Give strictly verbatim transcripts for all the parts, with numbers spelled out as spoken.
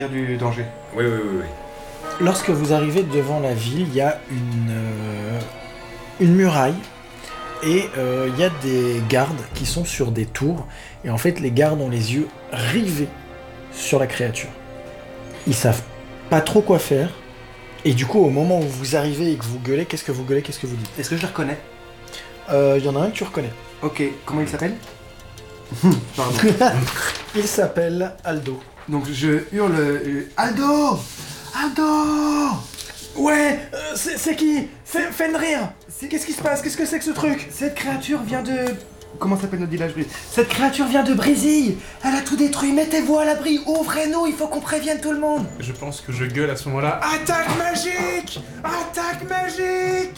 Du danger. Oui, oui, oui, oui. Lorsque vous arrivez devant la ville, il y a une, euh, une muraille et euh, il y a des gardes qui sont sur des tours. Et en fait, les gardes ont les yeux rivés sur la créature. Ils savent pas trop quoi faire. Et du coup, au moment où vous arrivez et que vous gueulez, qu'est-ce que vous gueulez, qu'est-ce que vous dites ? Est-ce que je le reconnais ? Il euh, y en a un que tu reconnais. Ok, comment il s'appelle ? Pardon. Il s'appelle Aldo. Donc je hurle euh, Aldo Aldo Ouais, euh, c'est, c'est qui ? Fais, Fenrir. Qu'est-ce qui se passe ? Qu'est-ce que c'est que ce truc ? Cette créature vient de... Comment s'appelle notre village ? Cette créature vient de Brésil. Elle a tout détruit, mettez-vous à l'abri, ouvrez-nous, il faut qu'on prévienne tout le monde. Je pense que je gueule à ce moment-là. Attaque magique ! Attaque magique !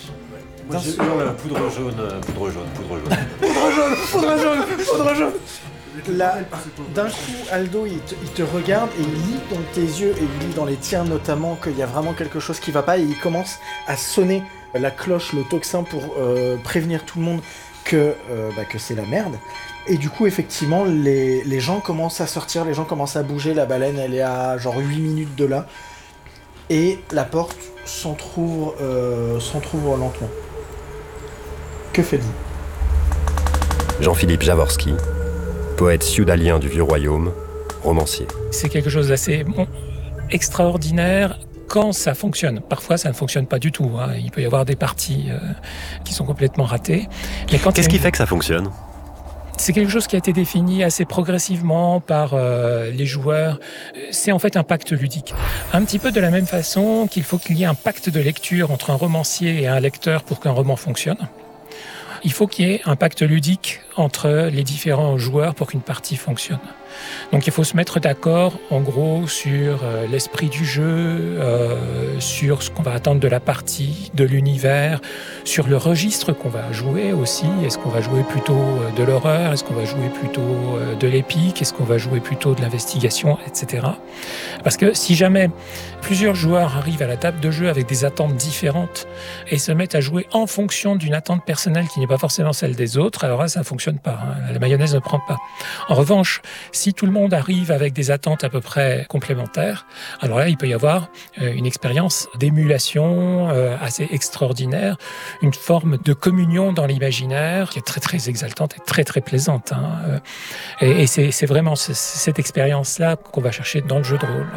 Moi je hurle poudre jaune, poudre jaune, poudre jaune. Poudre jaune, poudre jaune, poudre jaune. Là, d'un coup, Aldo, il te, il te regarde et il lit dans tes yeux et il lit dans les tiens notamment qu'il y a vraiment quelque chose qui va pas et il commence à sonner la cloche, le tocsin pour euh, prévenir tout le monde que, euh, bah, que c'est la merde. Et du coup, effectivement, les, les gens commencent à sortir, les gens commencent à bouger, la baleine, elle est à genre huit minutes de là. Et la porte s'entrouvre, euh, s'entrouvre lentement. Que faites-vous ? Jean-Philippe Jaworski, poète ciudalien du Vieux-Royaume, romancier. C'est quelque chose d'assez bon, extraordinaire quand ça fonctionne. Parfois, ça ne fonctionne pas du tout. Hein. Il peut y avoir des parties euh, qui sont complètement ratées. Mais quand Qu'est-ce qui fait que ça fonctionne ? C'est quelque chose qui a été défini assez progressivement par euh, les joueurs. C'est en fait un pacte ludique. Un petit peu de la même façon qu'il faut qu'il y ait un pacte de lecture entre un romancier et un lecteur pour qu'un roman fonctionne. Il faut qu'il y ait un pacte ludique entre les différents joueurs pour qu'une partie fonctionne. Donc il faut se mettre d'accord en gros sur euh, l'esprit du jeu, euh, sur ce qu'on va attendre de la partie, de l'univers, sur le registre qu'on va jouer aussi. Est-ce qu'on va jouer plutôt de l'horreur ? Est-ce qu'on va jouer plutôt de l'épique ? Est-ce qu'on va jouer plutôt de l'investigation, et cetera. Parce que si jamais plusieurs joueurs arrivent à la table de jeu avec des attentes différentes et se mettent à jouer en fonction d'une attente personnelle qui n'est pas forcément celle des autres, alors là ça ne fonctionne pas, hein. La mayonnaise ne prend pas. En revanche, si tout le monde arrive avec des attentes à peu près complémentaires, alors là, il peut y avoir une expérience d'émulation assez extraordinaire, une forme de communion dans l'imaginaire qui est très très exaltante et très très plaisante. Hein. Et, et c'est, c'est vraiment c- cette expérience-là qu'on va chercher dans le jeu de rôle.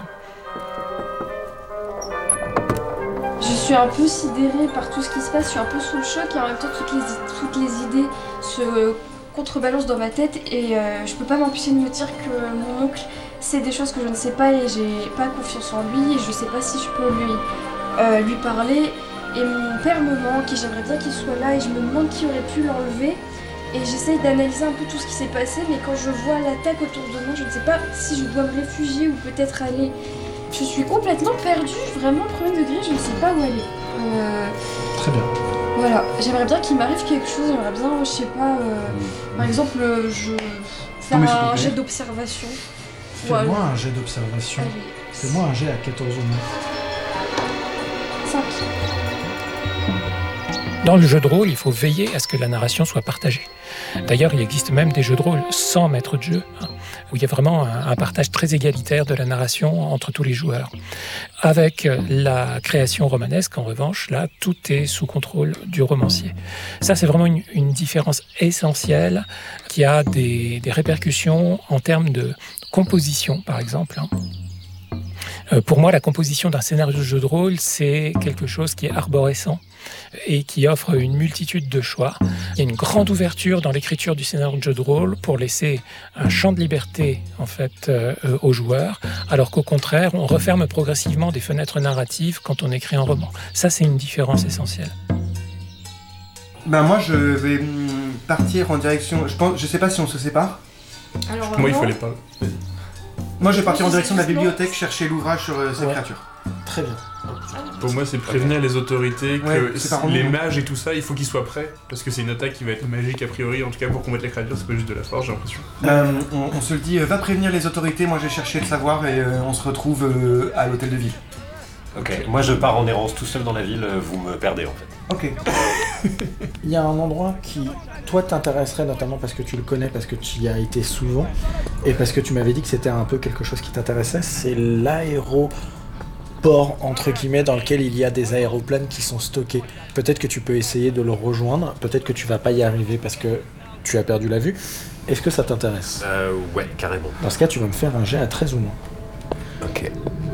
Je suis un peu sidérée par tout ce qui se passe, je suis un peu sous le choc et en même temps toutes les, toutes les idées se contrebalance dans ma tête et euh, je peux pas m'empêcher de me dire que mon oncle sait des choses que je ne sais pas et j'ai pas confiance en lui et je sais pas si je peux lui, euh, lui parler. Et mon père me manque et j'aimerais bien qu'il soit là et je me demande qui aurait pu l'enlever. Et j'essaye d'analyser un peu tout ce qui s'est passé, mais quand je vois l'attaque autour de moi, je ne sais pas si je dois me réfugier ou peut-être aller. Je suis complètement perdue, vraiment premier degré, je ne sais pas où aller. Euh... Très bien. Voilà, j'aimerais bien qu'il m'arrive quelque chose, j'aimerais bien, je sais pas, euh, par exemple, je faire un jet d'observation. Fais-moi ouais. un jet d'observation. Allez. Fais-moi un jet à quatorze ou neuf. cinq. Dans le jeu de rôle, il faut veiller à ce que la narration soit partagée. D'ailleurs, il existe même des jeux de rôle sans maître de jeu, hein, où il y a vraiment un, un partage très égalitaire de la narration entre tous les joueurs. Avec la création romanesque, en revanche, là, tout est sous contrôle du romancier. Ça, c'est vraiment une, une différence essentielle qui a des, des répercussions en termes de composition, par exemple. Hein. Euh, pour moi, la composition d'un scénario de jeu de rôle, c'est quelque chose qui est arborescent et qui offre une multitude de choix. Il y a une grande ouverture dans l'écriture du scénario de jeu de rôle pour laisser un champ de liberté en fait euh, aux joueurs, alors qu'au contraire, on referme progressivement des fenêtres narratives quand on écrit un roman. Ça, c'est une différence essentielle. Ben moi, je vais partir en direction. Je pense, je sais pas si on se sépare. Alors, moi, il fallait pas. Moi, je vais partir en direction de la bibliothèque chercher l'ouvrage sur euh, cette ouais. créature. Très bien. Pour moi, c'est prévenir les autorités que ouais, les mages et tout ça, il faut qu'ils soient prêts. Parce que c'est une attaque qui va être magique a priori, en tout cas pour combattre les créatures, c'est pas juste de la force, j'ai l'impression. Euh, on, on se le dit, euh, va prévenir les autorités, moi j'ai cherché le savoir et euh, on se retrouve euh, à l'hôtel de ville. Ok, moi je pars en errance tout seul dans la ville, vous me perdez en fait. Ok. Il y a un endroit qui, toi, t'intéresserait notamment parce que tu le connais, parce que tu y as été souvent, et parce que tu m'avais dit que c'était un peu quelque chose qui t'intéressait, c'est l'aéroport, entre guillemets, dans lequel il y a des aéroplanes qui sont stockés. Peut-être que tu peux essayer de le rejoindre, peut-être que tu vas pas y arriver parce que tu as perdu la vue. Est-ce que ça t'intéresse ? Euh, ouais, carrément. Dans ce cas, tu vas me faire un jet à treize ou moins. Ok.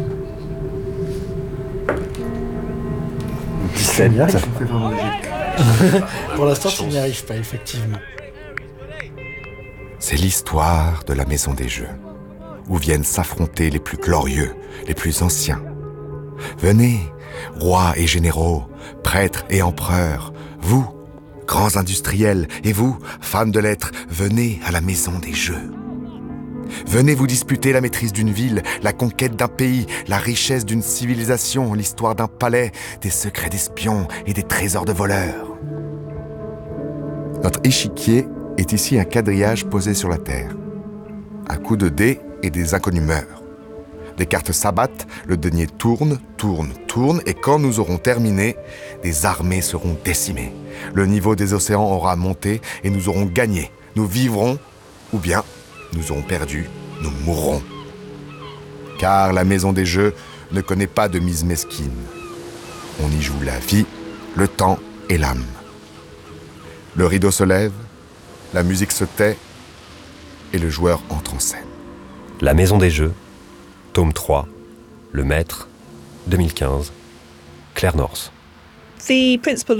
dix-sept, ça On fait vraiment des jets. Pour l'instant, tu n'y arrives pas, effectivement. C'est l'histoire de la Maison des Jeux, où viennent s'affronter les plus glorieux, les plus anciens. Venez, rois et généraux, prêtres et empereurs, vous, grands industriels, et vous, femmes de lettres, venez à la Maison des Jeux. Venez vous disputer la maîtrise d'une ville, la conquête d'un pays, la richesse d'une civilisation, l'histoire d'un palais, des secrets d'espions et des trésors de voleurs. Notre échiquier est ici un quadrillage posé sur la terre. Un coup de dé et des inconnus meurent. Des cartes s'abattent, le denier tourne, tourne, tourne, et quand nous aurons terminé, des armées seront décimées. Le niveau des océans aura monté et nous aurons gagné. Nous vivrons, ou bien nous aurons perdu, nous mourrons. Car la Maison des Jeux ne connaît pas de mise mesquine. On y joue la vie, le temps et l'âme. Le rideau se lève, la musique se tait, et le joueur entre en scène. La Maison des Jeux, tome trois, Le Maître, deux mille quinze, Claire North. Le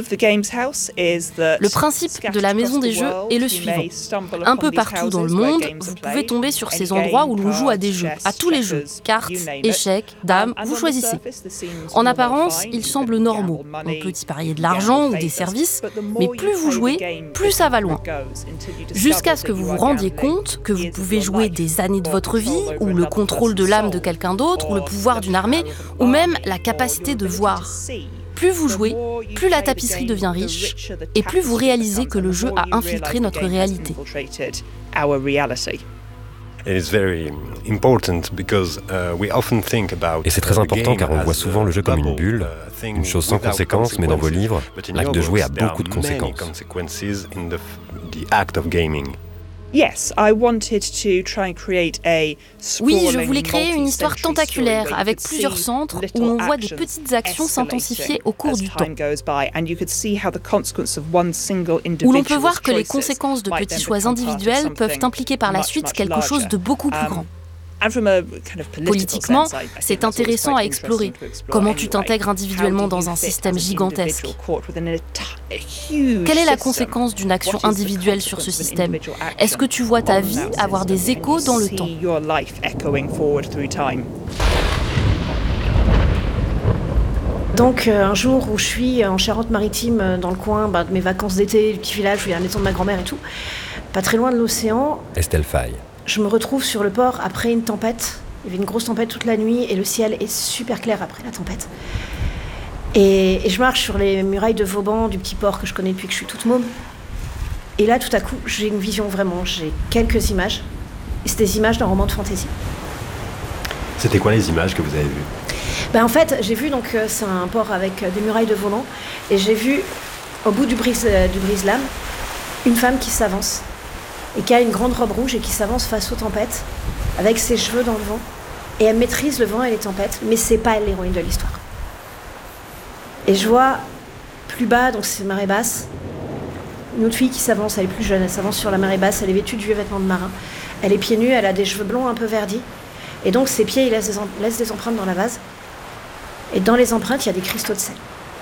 principe de la Maison des Jeux est le suivant. Un peu partout dans le monde, vous pouvez tomber sur ces endroits où l'on joue à des jeux, à tous les jeux, cartes, échecs, dames, vous choisissez. En apparence, ils semblent normaux. On peut y parier de l'argent ou des services, mais plus vous jouez, plus ça va loin. Jusqu'à ce que vous vous rendiez compte que vous pouvez jouer des années de votre vie, ou le contrôle de l'âme de quelqu'un d'autre, ou le pouvoir d'une armée, ou même la capacité de voir. Plus vous jouez, plus la tapisserie devient riche, et plus vous réalisez que le jeu a infiltré notre réalité. Et c'est très important car on voit souvent le jeu comme une bulle, une chose sans conséquence, mais dans vos livres, l'acte de jouer a beaucoup de conséquences. Oui, je voulais créer une histoire tentaculaire avec plusieurs centres où on voit des petites actions s'intensifier au cours du temps. Où l'on peut voir que les conséquences de petits choix individuels peuvent impliquer par la suite quelque chose de beaucoup plus grand. Politiquement, c'est intéressant à explorer. Comment tu t'intègres individuellement dans un système gigantesque? Quelle est la conséquence d'une action individuelle sur ce système? Est-ce que tu vois ta vie avoir des échos dans le temps? Donc euh, un jour où je suis en Charente-Maritime, euh, dans le coin bah, de mes vacances d'été, du petit village où il y a la maison de ma grand-mère et tout, pas très loin de l'océan, Estelle Faye. Je me retrouve sur le port après une tempête. Il y avait une grosse tempête toute la nuit et le ciel est super clair après la tempête. Et, et je marche sur les murailles de Vauban, du petit port que je connais depuis que je suis toute môme. Et là, tout à coup, j'ai une vision vraiment. J'ai quelques images. Et c'est des images d'un roman de fantasy. C'était quoi les images que vous avez vues? Ben, en fait, j'ai vu, donc euh, c'est un port avec euh, des murailles de volant. Et j'ai vu, au bout du brise, euh, du brise-lame, une femme qui s'avance. Et qui a une grande robe rouge et qui s'avance face aux tempêtes, avec ses cheveux dans le vent. Et elle maîtrise le vent et les tempêtes, mais c'est pas elle l'héroïne de l'histoire. Et je vois, plus bas, donc c'est marée basse, une autre fille qui s'avance, elle est plus jeune, elle s'avance sur la marée basse, elle est vêtue de vieux vêtements de marin. Elle est pieds nus, elle a des cheveux blonds un peu verdis. Et donc ses pieds, ils laissent des, em- laissent des empreintes dans la vase. Et dans les empreintes, il y a des cristaux de sel.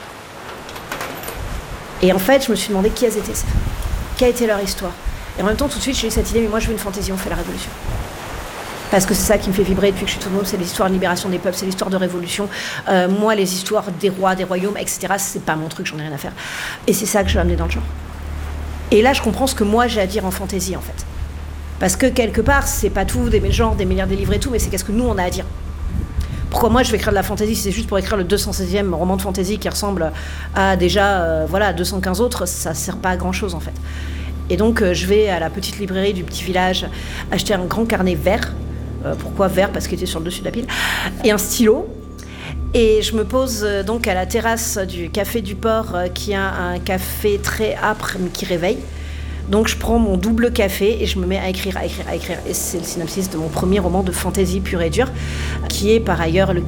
Et en fait, je me suis demandé qui elles étaient, ces femmes. Quelle a été leur histoire. Et en même temps, tout de suite, j'ai eu cette idée, mais moi je veux une fantaisie, on fait la révolution. Parce que c'est ça qui me fait vibrer depuis que je suis toute môme, c'est l'histoire de libération des peuples, c'est l'histoire de révolution. Euh, moi, les histoires des rois, des royaumes, et cetera, c'est pas mon truc, j'en ai rien à faire. Et c'est ça que je veux amener dans le genre. Et là, je comprends ce que moi j'ai à dire en fantaisie, en fait. Parce que quelque part, c'est pas tout des genres, des milliards de livres et tout, mais c'est qu'est-ce que nous on a à dire. Pourquoi moi je vais écrire de la fantaisie si c'est juste pour écrire le deux cent seizième roman de fantaisie qui ressemble à déjà euh, voilà, deux cent quinze autres, ça sert pas à grand chose en fait. Et donc euh, je vais à la petite librairie du petit village acheter un grand carnet vert. Euh, pourquoi vert? Parce qu'il était sur le dessus de la pile. Et un stylo. Et je me pose euh, donc à la terrasse du Café du Port, euh, qui a un café très âpre mais qui réveille. Donc je prends mon double café et je me mets à écrire, à écrire, à écrire. Et c'est le synopsis de mon premier roman de fantasy pur et dur, qui est par ailleurs le